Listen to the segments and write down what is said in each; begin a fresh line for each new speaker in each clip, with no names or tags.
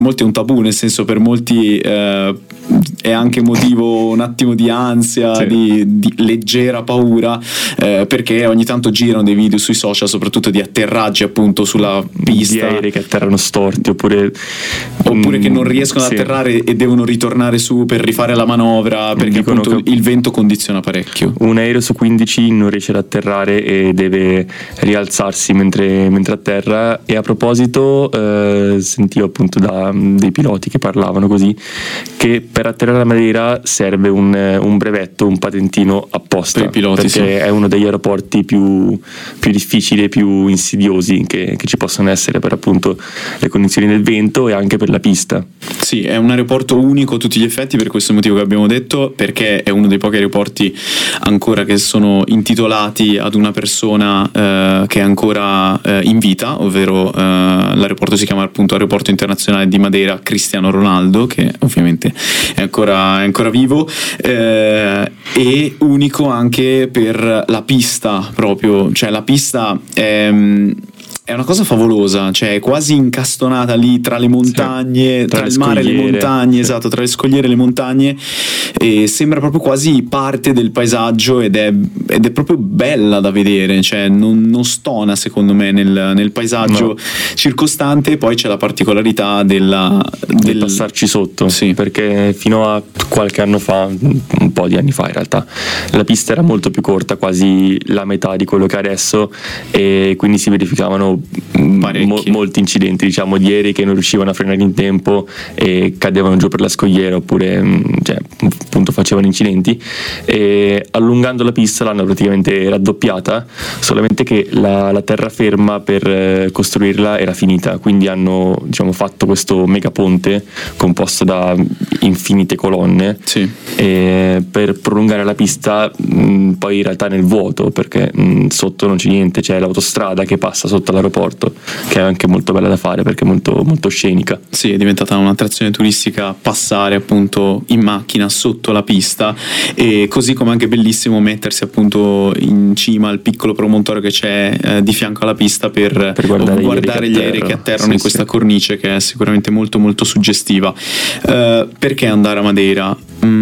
molti è un tabù, nel senso per molti è anche motivo un attimo di ansia,
sì,
di leggera paura, perché ogni tanto girano dei video sui social, soprattutto di atterraggi appunto sulla pista,
di aerei che atterrano storti oppure
che non riescono ad
sì,
atterrare e devono ritornare su per rifare la manovra, perché
dicono
appunto
che
il vento condiziona parecchio.
un aereo su 15 non riesce ad atterrare e deve rialzarsi mentre atterra. E a proposito sentivo appunto dei piloti che parlavano così, che per atterrare a Madeira serve un brevetto, un patentino apposta
per i piloti,
perché
sì,
è uno degli aeroporti più difficili e più insidiosi che ci possono essere per appunto le condizioni del vento e anche per la pista.
Sì, è un aeroporto unico a tutti gli effetti, per questo motivo che abbiamo detto, perché è uno dei pochi aeroporti ancora che sono intitolati ad una persona che è ancora in vita, ovvero l'aeroporto si chiama appunto Aeroporto Internazionale di Madeira Cristiano Ronaldo, che ovviamente è ancora vivo, e unico anche per la pista proprio, cioè la pista è una cosa favolosa, cioè è quasi incastonata lì tra le montagne,
sì,
tra il mare e le montagne,
sì,
esatto, tra le scogliere e le montagne, e sembra proprio quasi parte del paesaggio ed è proprio bella da vedere, cioè non stona secondo me nel paesaggio circostante. Poi c'è la particolarità del
passarci sotto,
sì,
perché fino a qualche anno fa, un po' di anni fa in realtà, la pista era molto più corta, quasi la metà di quello che è adesso, e quindi si verificavano molti incidenti, diciamo, di aerei che non riuscivano a frenare in tempo e cadevano giù per la scogliera, oppure appunto facevano incidenti. E allungando la pista l'hanno praticamente raddoppiata, solamente che la terraferma per costruirla era finita, quindi hanno fatto questo megaponte composto da infinite colonne,
sì,
per prolungare la pista, poi in realtà nel vuoto, perché sotto non c'è niente, c'è l'autostrada che passa sotto l'aeroporto, che è anche molto bella da fare perché è molto, molto scenica.
Sì, è diventata un'attrazione turistica passare appunto in macchina sotto la pista, e così come anche bellissimo mettersi appunto in cima al piccolo promontorio che c'è di fianco alla pista per guardare gli aerei che atterrano in questa cornice, che è sicuramente molto molto suggestiva. Perché andare a Madeira?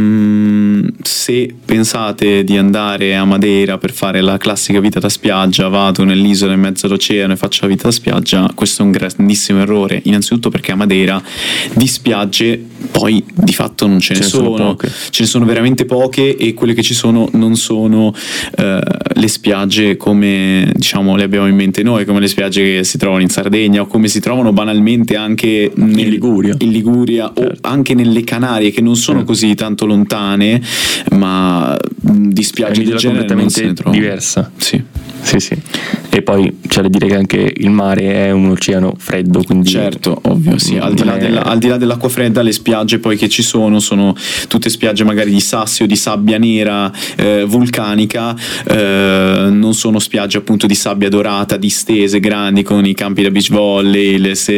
Se pensate di andare a Madeira per fare la classica vita da spiaggia, vado nell'isola in mezzo all'oceano e faccio la vita da spiaggia, questo è un grandissimo errore. Innanzitutto perché a Madeira di spiagge poi di fatto non ce ne sono, ce ne sono veramente poche, e quelle che ci sono non sono le spiagge come le abbiamo in mente noi, come le spiagge che si trovano in Sardegna o come si trovano banalmente anche in Liguria certo, o anche nelle Canarie, che non sono così tanto lontane, ma di spiagge del genere
completamente
non se ne
diversa.
Sì.
E poi c'è da dire che anche il mare è un oceano freddo, quindi
certo, ovvio, sì, al di là dell'acqua fredda, le spiagge poi che ci sono tutte spiagge magari di sassi o di sabbia nera vulcanica, non sono spiagge appunto di sabbia dorata distese grandi con i campi da beach volley,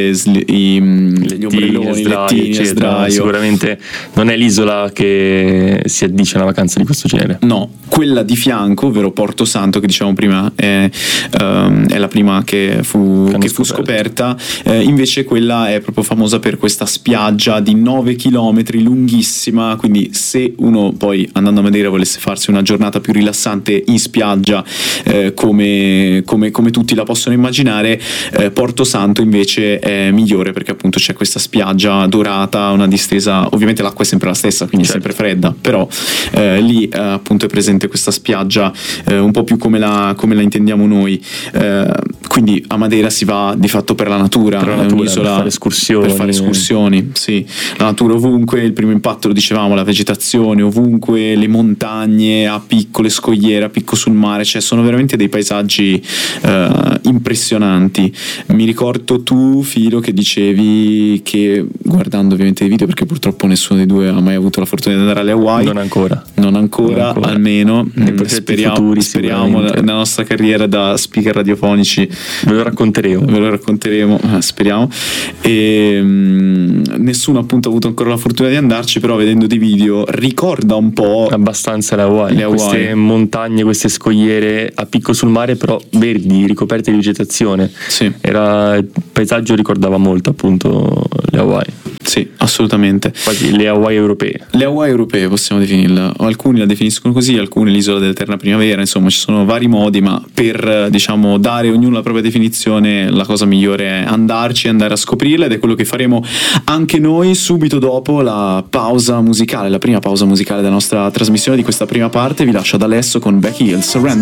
gli ombrelloni, lettini, sdraio.
Sicuramente non è l'isola che si addice a una vacanza di questo genere.
No, quella di fianco, ovvero Porto Santo, che dicevamo prima è la prima che fu scoperta, invece quella è proprio famosa per questa spiaggia di 9 chilometri lunghissima, quindi se uno poi andando a Madeira volesse farsi una giornata più rilassante in spiaggia, come tutti la possono immaginare, Porto Santo invece è migliore, perché appunto c'è questa spiaggia dorata, una distesa, ovviamente l'acqua è sempre la stessa, quindi certo, è sempre fredda, però lì appunto è presente questa spiaggia un po' più come la intendiamo noi, quindi a Madeira si va di fatto per la natura, è un'isola per fare escursioni, sì, la natura ovunque, il primo impatto lo dicevamo, la vegetazione ovunque, le montagne a piccole scogliere, a picco sul mare, cioè sono veramente dei paesaggi impressionanti. Mi ricordo tu, Filo, che dicevi che guardando ovviamente i video, perché purtroppo nessuno dei due ha mai avuto la fortuna di andare alle Hawaii, non ancora. Almeno speriamo nella nostra carriera da speaker radiofonici ve lo racconteremo, speriamo. E nessuno appunto ha avuto ancora la fortuna di andarci, però vedendo dei video ricorda un po'
abbastanza le Hawaii. Queste montagne, queste scogliere a picco sul mare, però verdi, ricoperte di vegetazione.
Sì.
Il paesaggio ricordava molto appunto le Hawaii.
Sì, assolutamente.
Quasi le Hawaii europee.
Le Hawaii europee possiamo definirle, alcuni la definiscono così, alcuni l'isola dell'eterna primavera, insomma ci sono vari modi, ma per diciamo dare ognuno la propria definizione la cosa migliore è andarci, andare a scoprirla, ed è quello che faremo anche noi subito dopo la pausa musicale, la prima pausa musicale della nostra trasmissione di questa prima parte. Vi lascio ad Alesso con Becky Hill, Surrender.